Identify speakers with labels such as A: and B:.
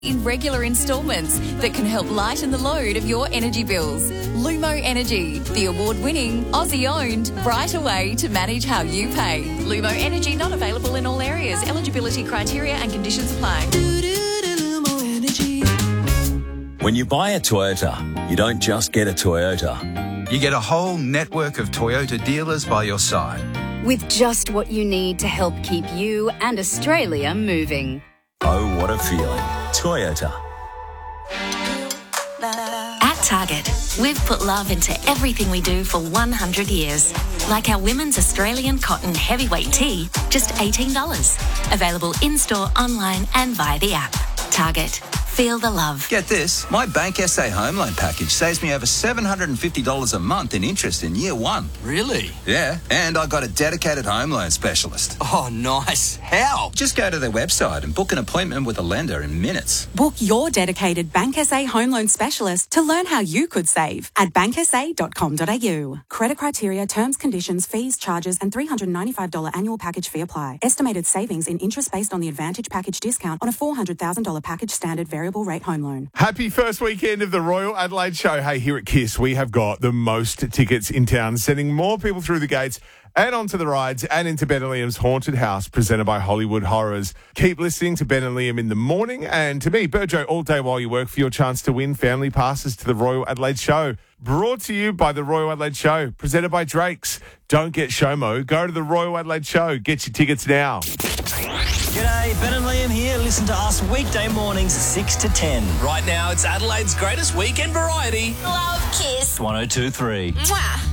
A: in regular instalments that can help lighten the load of your energy bills. Lumo Energy, the award-winning, Aussie-owned, brighter way to manage how you pay. Lumo Energy not available in all areas. Eligibility criteria and conditions apply.
B: When you buy a Toyota, you don't just get a Toyota.
C: You get a whole network of Toyota dealers by your side.
D: With just what you need to help keep you and Australia moving.
B: Oh, what a feeling. Toyota.
E: At Target, we've put love into everything we do for 100 years. Like our women's Australian cotton heavyweight tee, just $18. Available in-store, online and via the app. Target. Feel the love.
C: Get this, my Bank SA home loan package saves me over $750 a month in interest in year one.
F: Really?
C: Yeah, and I got a dedicated home loan specialist.
F: Oh, nice. How?
C: Just go to their website and book an appointment with a lender in minutes.
G: Book your dedicated Bank SA home loan specialist to learn how you could save at banksa.com.au. Credit criteria, terms, conditions, fees, charges and $395 annual package fee apply. Estimated savings in interest based on the Advantage package discount on a $400,000 package standard variable rate home loan.
H: Happy first weekend of the Royal Adelaide Show. Hey, here at KISS, we have got the most tickets in town, sending more people through the gates and onto the rides and into Ben and Liam's Haunted House, presented by Hollywood Horrors. Keep listening to Ben and Liam in the morning and to me, Burjo, all day while you work for your chance to win family passes to the Royal Adelaide Show. Brought to you by the Royal Adelaide Show, presented by Drake's. Don't get SHOMO. Go to the Royal Adelaide Show. Get your tickets now.
I: G'day, Ben and Liam here. Listen to us weekday mornings 6 to 10.
F: Right now, it's Adelaide's greatest weekend variety.
E: Love Kiss.
I: 102.3.
E: Mwah.